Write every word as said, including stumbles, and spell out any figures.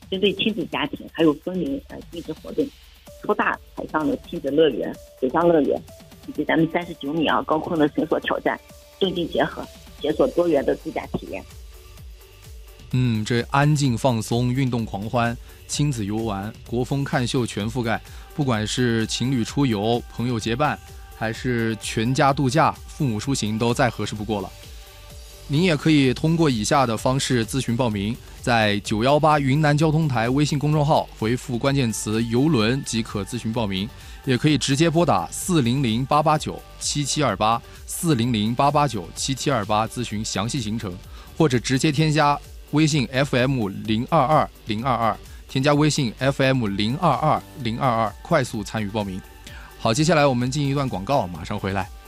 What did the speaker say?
针对亲子家庭还有分龄呃亲子活动，超大海上的亲子乐园、水上乐园，以及咱们三十九米啊高空的绳索挑战，动静结合，解锁多元的自驾体验。 嗯，这安静放松、运动狂欢、亲子游玩、国风看秀全覆盖，不管是情侣出游、朋友结伴，还是全家度假、父母出行，都再合适不过了。您也可以通过以下的方式咨询报名，在九一八云南交通台微信公众号回复关键词游轮即可咨询报名，也可以直接拨打四零零八八九七七二八四零零八八九七七二八咨询详细行程，或者直接添加微信 F M 零二二零二二，添加微信 F M 零二二零二二，快速参与报名。好，接下来我们进一段广告，马上回来。